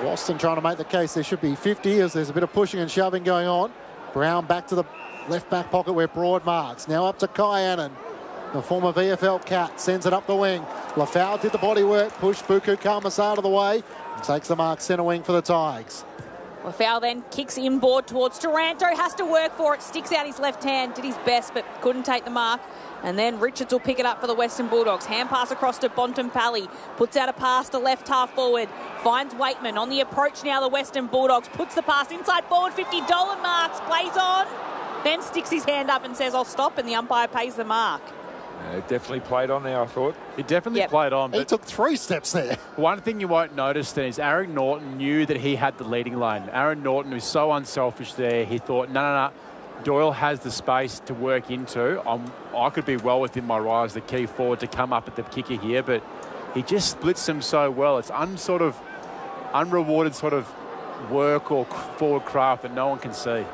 Boston trying to make the case there should be 50 as there's a bit of pushing and shoving going on. Brown back to the left back pocket where Broad marks. Now up to Kai Annan. The former VFL Cat sends it up the wing. Lafau did the body work, pushed Buku Khamis out of the way, and takes the mark centre wing for the Tigers. Lafau then kicks inboard towards Taranto, has to work for it, sticks out his left hand, did his best but couldn't take the mark. And then Richards will pick it up for the Western Bulldogs. Hand pass across to Bontempelli. Puts out a pass to left half forward. Finds Waitman on the approach now. The Western Bulldogs puts the pass inside forward. 50. Dolan marks. Plays on. Then sticks his hand up and says, I'll stop. And the umpire pays the mark. It definitely played on there, I thought. It definitely played on. But he took 3 steps there. One thing you won't notice then is Aaron Norton knew that he had the leading lane. Aaron Norton was so unselfish there. He thought, no. Doyle has the space to work into. I could be well within my right as the key forward to come up at the kicker here, but he just splits them so well. It's unrewarded sort of work or forward craft that no one can see.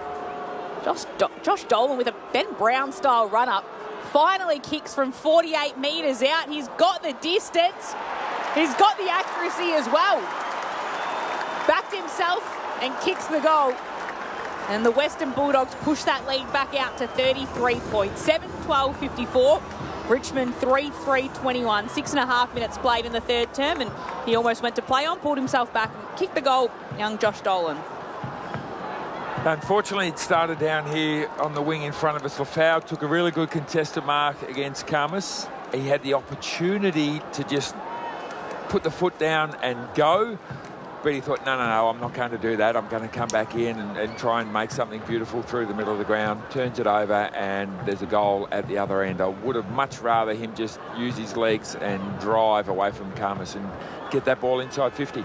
Josh Dolan with a Ben Brown-style run-up. Finally kicks from 48 metres out. He's got the distance. He's got the accuracy as well. Backed himself and kicks the goal. And the Western Bulldogs push that lead back out to 33 points. 7-12-54. Richmond 3-3-21. 6.5 minutes played in the third term, and he almost went to play on, pulled himself back and kicked the goal, young Josh Dolan. Unfortunately, it started down here on the wing in front of us. Lafau took a really good contested mark against Khamis. He had the opportunity to just put the foot down and go, but he thought, no, I'm not going to do that. I'm going to come back in and try and make something beautiful through the middle of the ground. Turns it over, and there's a goal at the other end. I would have much rather him just use his legs and drive away from Khamis and get that ball inside 50.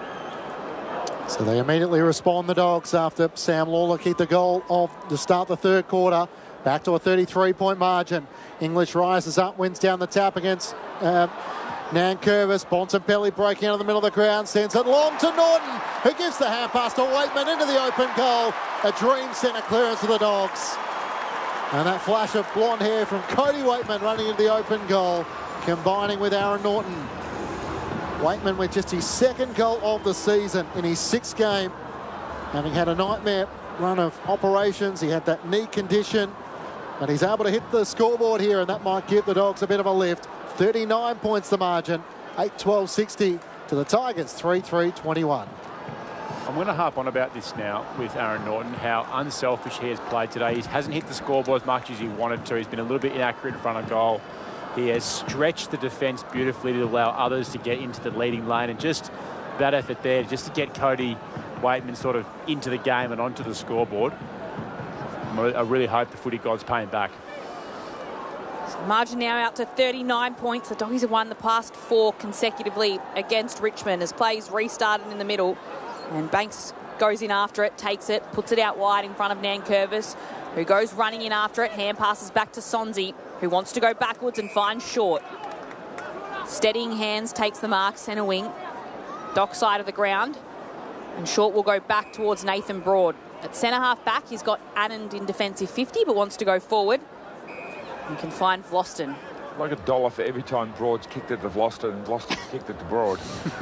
So they immediately respond, the Dogs, after Sam Lawler kicked the goal to start the third quarter. Back to a 33-point margin. English rises up, wins down the tap against Nankervis. Bontempelli breaking out of the middle of the ground, sends it long to Norton, who gives the hand pass to Waitman into the open goal. A dream centre clearance for the Dogs. And that flash of blonde hair from Cody Waitman running into the open goal, combining with Aaron Norton. Waitman with just his second goal of the season in his 6th game. Having had a nightmare run of operations, he had that knee condition, and he's able to hit the scoreboard here, and that might give the Dogs a bit of a lift. 39 points the margin, 8-12-60 to the Tigers, 3-3-21. I'm going to harp on about this now with Aaron Norton, how unselfish he has played today. He hasn't hit the scoreboard as much as he wanted to. He's been a little bit inaccurate in front of goal. He has stretched the defence beautifully to allow others to get into the leading lane, and just that effort there, just to get Cody Waitman sort of into the game and onto the scoreboard. I really hope the footy gods pay him back. So margin now out to 39 points. The Doggies have won the past 4 consecutively against Richmond as plays restarted in the middle, and Banks goes in after it, takes it, puts it out wide in front of Nankervis, who goes running in after it. Hand passes back to Sonzi, who wants to go backwards and finds Short. Steadying hands, takes the mark, centre wing, dock side of the ground, and Short will go back towards Nathan Broad. At centre half back, he's got Anand in defensive 50, but wants to go forward. You can find Vlosten. Like $1 for every time Broad's kicked it to Vlosten and Vlosten's kicked it to Broad.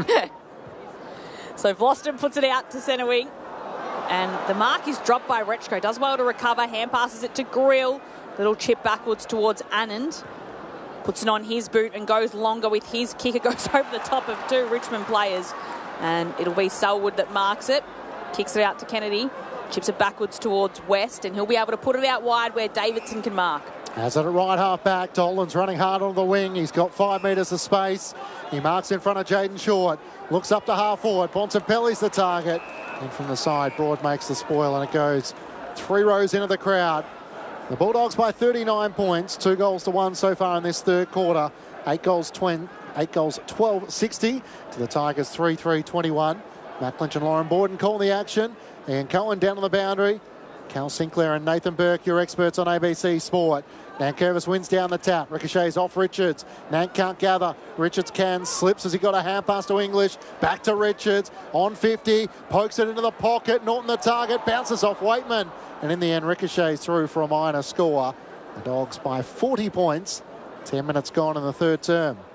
So Vlosten puts it out to centre wing, and the mark is dropped by Rechko. Does well to recover, hand passes it to Grill. Little chip backwards towards Anand. Puts it on his boot and goes longer with his kick. It goes over the top of 2 Richmond players. And it'll be Selwood that marks it. Kicks it out to Kennedy. Chips it backwards towards West. And he'll be able to put it out wide where Davidson can mark. Has it at right half back. Dolan's running hard on the wing. He's got 5 metres of space. He marks in front of Jaden Short. Looks up to half forward. Bontempelli's the target. And from the side, Broad makes the spoil, and it goes 3 rows into the crowd. The Bulldogs by 39 points, 2 goals to 1 so far in this third quarter. 8 goals 12-60 to the Tigers 3-3-21. Matt Lynch and Lauren Borden call the action. Ian Cohen down on the boundary. Cal Sinclair and Nathan Burke, your experts on ABC Sport. Nankervis wins down the tap. Ricochets off Richards. Nank can't gather. Richards can. Slips as he got a hand pass to English. Back to Richards. On 50. Pokes it into the pocket. Norton the target. Bounces off Waitman. And in the end, Ricochets through for a minor score. The Dogs by 40 points. 10 minutes gone in the third term.